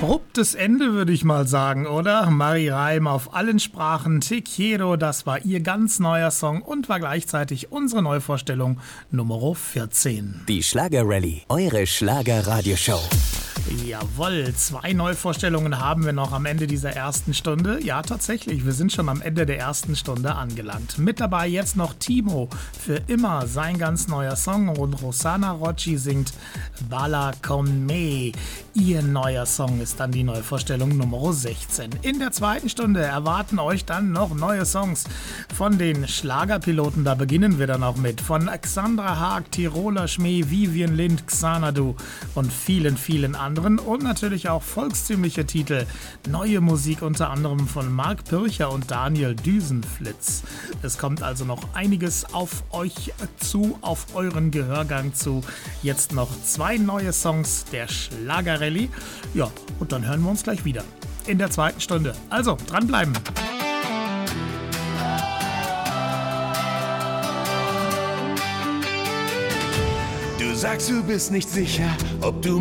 Abruptes Ende, würde ich mal sagen, oder? Marie Reim auf allen Sprachen, Te Quiero, das war ihr ganz neuer Song und war gleichzeitig unsere Neuvorstellung Nummer 14. Die Schlager-Rallye, eure Schlager-Radioshow. Jawohl, 2 Neuvorstellungen haben wir noch am Ende dieser ersten Stunde. Ja, tatsächlich, wir sind schon am Ende der ersten Stunde angelangt. Mit dabei jetzt noch Timo, für immer sein ganz neuer Song, und Rossana Rocci singt Bala con me. Ihr neuer Song ist dann die Neuvorstellung Nummer 16. In der zweiten Stunde erwarten euch dann noch neue Songs von den Schlagerpiloten. Da beginnen wir dann auch mit. Von Alexandra Haag, Tiroler Schmäh, Vivian Lind, Xanadu und vielen, vielen anderen. Und natürlich auch volkstümliche Titel. Neue Musik unter anderem von Marc Pircher und Daniel Düsenflitz. Es kommt also noch einiges auf euch zu, auf euren Gehörgang zu. Jetzt noch 2 neue Songs der Schlager-Rallye. Ja, und dann hören wir uns gleich wieder in der zweiten Stunde. Also, dranbleiben! Du sagst, du bist nicht sicher, ob du